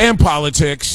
and politics.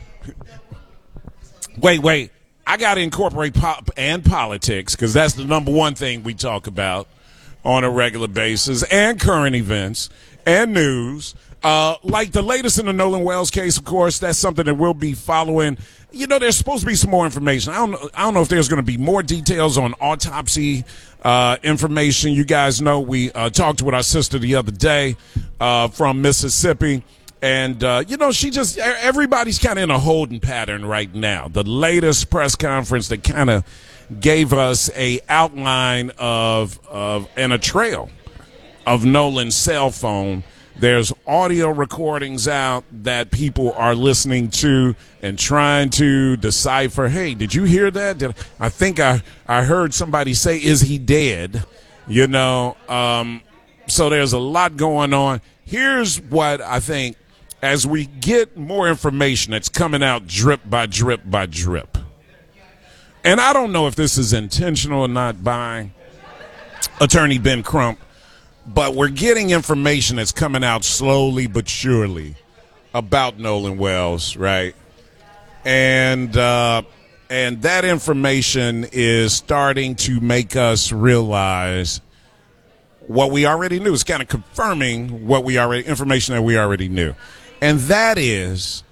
Wait. I got to incorporate pop and politics because that's the number one thing we talk about on a regular basis, and current events and news. Like the latest in the Nolan Wells case, of course, that's something that we'll be following. You know, there's supposed to be some more information. I don't know if there's going to be more details on autopsy information. You guys know we talked with our sister the other day from Mississippi. And, you know, everybody's kind of in a holding pattern right now. The latest press conference that kind of gave us a outline and a trail of Nolan's cell phone. There's audio recordings out that people are listening to and trying to decipher, hey, did you hear that? I think I heard somebody say, is he dead? You know, so there's a lot going on. Here's what I think. As we get more information that's coming out drip by drip by drip. And I don't know if this is intentional or not by Attorney Ben Crump, but we're getting information that's coming out slowly but surely about Nolan Wells, right? And that information is starting to make us realize what we already knew. It's kind of confirming information that we already knew. And that is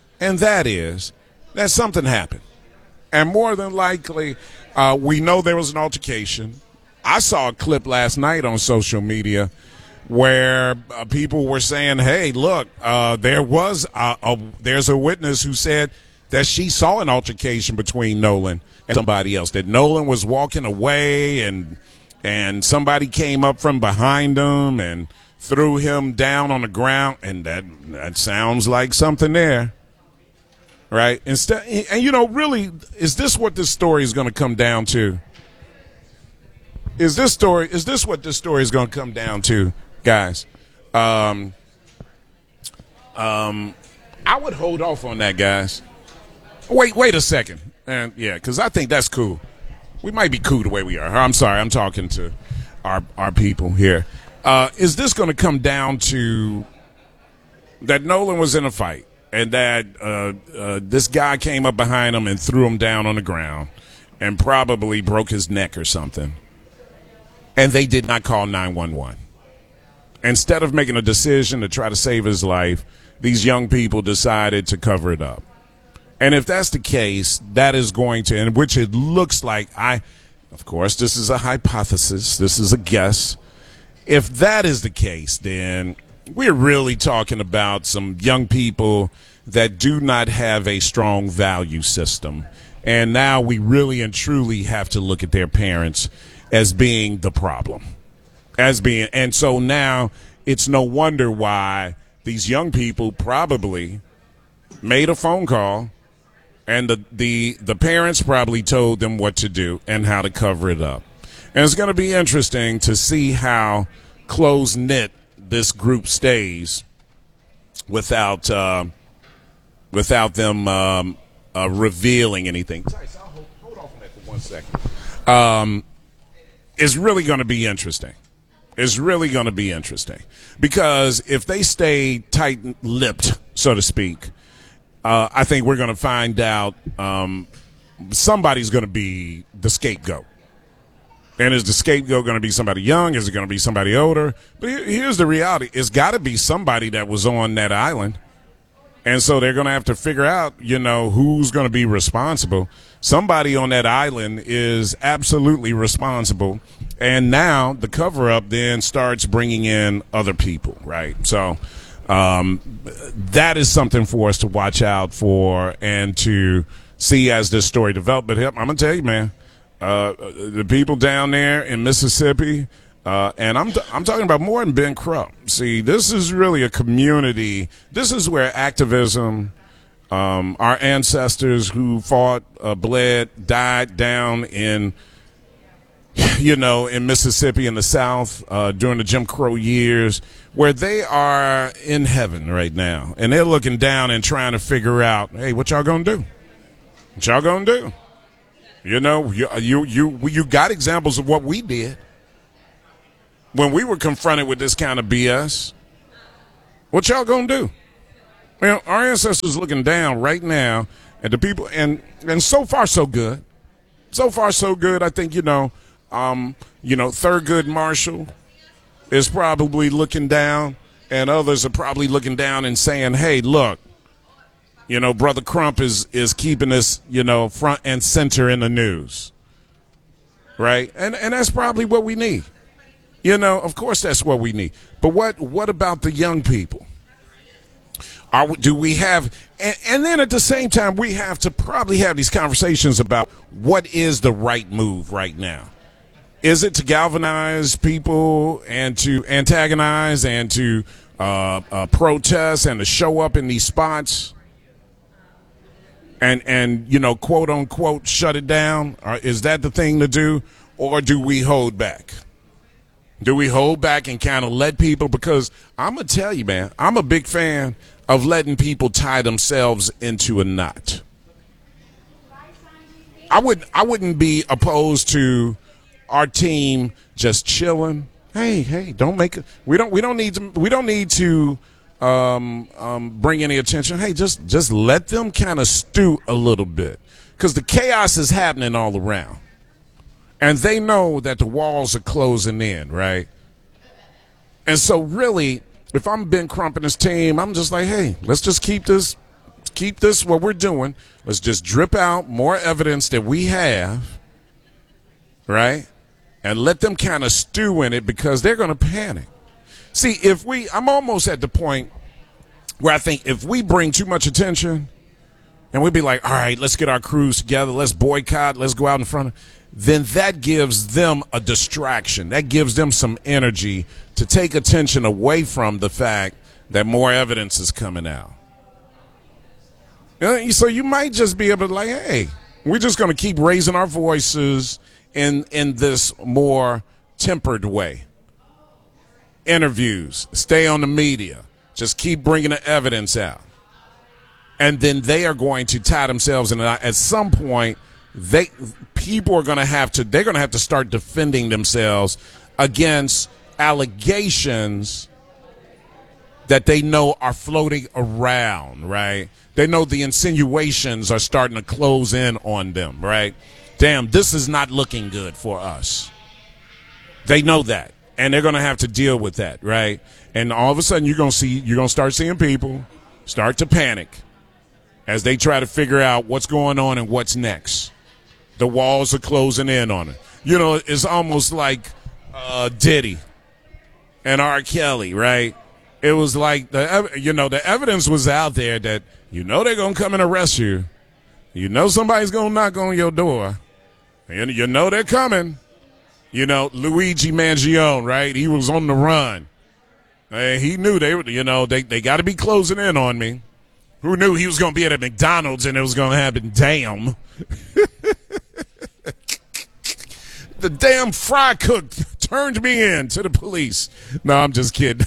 that something happened. And more than likely, we know there was an altercation. I saw a clip last night on social media where people were saying, hey, look, there's a witness who said that she saw an altercation between Nolan and somebody else, that Nolan was walking away and somebody came up from behind him and threw him down on the ground, and that sounds like something there, right? Instead, and you know, really, is this what this story is going to come down to? Is this what this story is going to come down to, guys? I would hold off on that, guys. Wait a second, and yeah, because I think that's cool. We might be cool the way we are. I'm sorry, I'm talking to our people here. Is this going to come down to that Nolan was in a fight and that this guy came up behind him and threw him down on the ground and probably broke his neck or something, and they did not call 911? Instead of making a decision to try to save his life, these young people decided to cover it up. And if that's the case, that is going to, in which it looks like, of course, this is a hypothesis, this is a guess. If that is the case, then we're really talking about some young people that do not have a strong value system. And now we really and truly have to look at their parents as being the problem. And so now it's no wonder why these young people probably made a phone call and the parents probably told them what to do and how to cover it up. And it's going to be interesting to see how close-knit this group stays without them revealing anything. Hold off on that for 1 second. It's really going to be interesting. It's really going to be interesting because if they stay tight-lipped, so to speak, I think we're going to find out somebody's going to be the scapegoat. And is the scapegoat going to be somebody young? Is it going to be somebody older? But here's the reality. It's got to be somebody that was on that island. And so they're going to have to figure out, you know, who's going to be responsible. Somebody on that island is absolutely responsible. And now the cover-up then starts bringing in other people, right? So that is something for us to watch out for and to see as this story develops. But I'm going to tell you, man, the people down there in Mississippi, and I'm talking about more than Ben Crump. See, this is really a community. This is where activism, our ancestors who fought, bled, died down in, you know, in Mississippi in the South during the Jim Crow years, where they are in heaven right now. And they're looking down and trying to figure out, hey, what y'all going to do? What y'all going to do? You know, you got examples of what we did when we were confronted with this kind of BS. What y'all gonna do? Well, our ancestors looking down right now at the people, and so far so good. So far so good. I think Thurgood Marshall is probably looking down, and others are probably looking down and saying, "Hey, look, Brother Crump is keeping us, front and center in the news, right?" And that's probably what we need. Of course, that's what we need. But what about the young people? Do we have, and then at the same time, we have to probably have these conversations about what is the right move right now. Is it to galvanize people and to antagonize and to protest and to show up in these spots and quote unquote shut it down? Or is that the thing to do, or do we hold back? Do we hold back and kind of let people? Because I'm gonna tell you, man, I'm a big fan of letting people tie themselves into a knot. I wouldn't be opposed to our team just chilling. Hey, don't make it. We don't need to bring any attention. Hey, just let them kind of stew a little bit, because the chaos is happening all around, and they know that the walls are closing in, right? And so really, if I'm Ben Crump and his team, I'm just like, hey, let's just keep this what we're doing. Let's just drip out more evidence that we have, right? And let them kind of stew in it, because they're going to panic. See, I'm almost at the point where I think if we bring too much attention and we'd be like, all right, let's get our crews together, let's boycott, let's go out in front of, then that gives them a distraction. That gives them some energy to take attention away from the fact that more evidence is coming out. So you might just be able to like, hey, we're just going to keep raising our voices in this more tempered way. Interviews, stay on the media, just keep bringing the evidence out. And then they are going to tie themselves in. At some point, people are going to have to start defending themselves against allegations that they know are floating around, right? They know the insinuations are starting to close in on them, right? Damn, this is not looking good for us. They know that, and they're going to have to deal with that, right? And all of a sudden, you're going to start seeing people start to panic as they try to figure out what's going on and what's next. The walls are closing in on it. It's almost like Diddy and R. Kelly, right? It was like the evidence was out there that they're going to come and arrest you. Somebody's going to knock on your door. And they're coming. Luigi Mangione, right? He was on the run. He knew they got to be closing in on me. Who knew he was going to be at a McDonald's and it was going to happen? Damn. The damn fry cook turned me in to the police. No, I'm just kidding.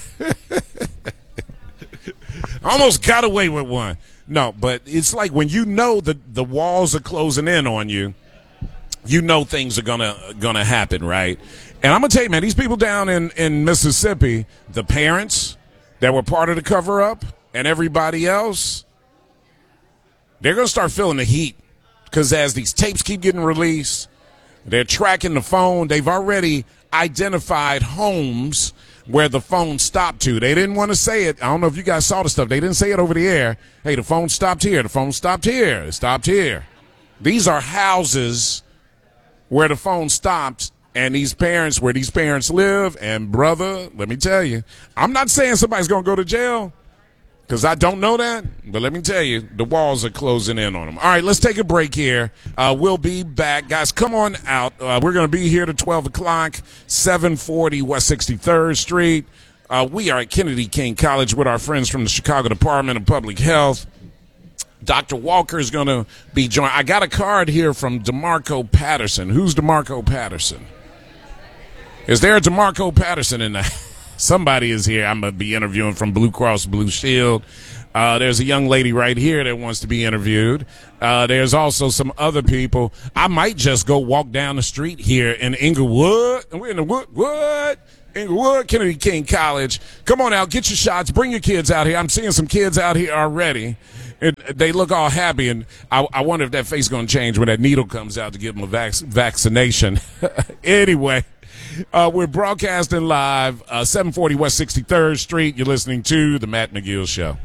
Almost got away with one. No, but it's like when the walls are closing in on you, things are gonna happen, right? And I'm gonna tell you, man, these people down in Mississippi, the parents that were part of the cover up and everybody else, they're gonna start feeling the heat, because as these tapes keep getting released, they're tracking the phone. They've already identified homes where the phone stopped to. They didn't want to say it. I don't know if you guys saw the stuff. They didn't say it over the air. Hey, the phone stopped here. The phone stopped here. It stopped here. These are houses where the phone stopped, and where these parents live. And brother, let me tell you, I'm not saying somebody's going to go to jail, because I don't know that, but let me tell you, the walls are closing in on them. All right, let's take a break here. We'll be back. Guys, come on out. We're going to be here to 12 o'clock, 740 West 63rd Street. We are at Kennedy King College with our friends from the Chicago Department of Public Health. Dr. Walker is going to be joined. I got a card here from DeMarco Patterson. Who's DeMarco Patterson? Is there a DeMarco Patterson in there? Somebody is here. I'm going to be interviewing from Blue Cross Blue Shield. There's a young lady right here that wants to be interviewed. There's also some other people. I might just go walk down the street here in Inglewood. We're in the wood, Inglewood, Kennedy King College. Come on out, get your shots, bring your kids out here. I'm seeing some kids out here already. They look all happy, and I wonder if that face is going to change when that needle comes out to give them a vaccination. Anyway, we're broadcasting live, 740 West 63rd Street. You're listening to The Matt McGill Show.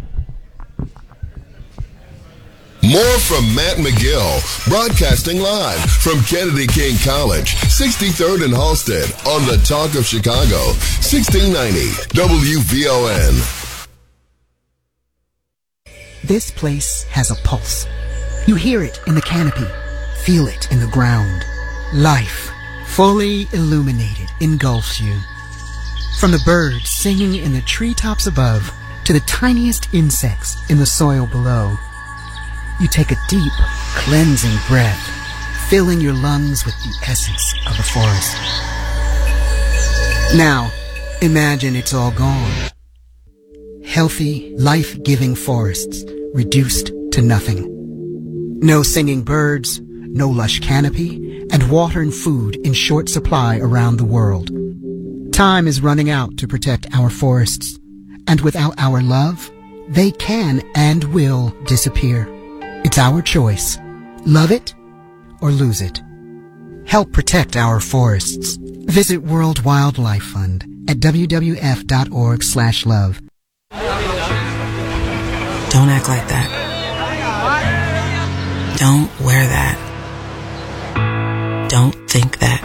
More from Matt McGill, broadcasting live from Kennedy King College, 63rd and Halsted, on the Talk of Chicago, 1690 WVON. This place has a pulse. You hear it in the canopy, feel it in the ground. Life, fully illuminated, engulfs you. From the birds singing in the treetops above to the tiniest insects in the soil below. You take a deep, cleansing breath, filling your lungs with the essence of the forest. Now, imagine it's all gone. Healthy, life-giving forests reduced to nothing. No singing birds, no lush canopy, and water and food in short supply around the world. Time is running out to protect our forests, and without our love, they can and will disappear. It's our choice. Love it or lose it. Help protect our forests. Visit World Wildlife Fund at wwf.org/love. Don't act like that. Don't wear that. Don't think that.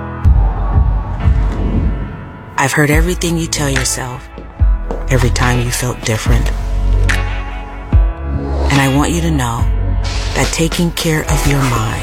I've heard everything you tell yourself every time you felt different. And I want you to know that taking care of your mind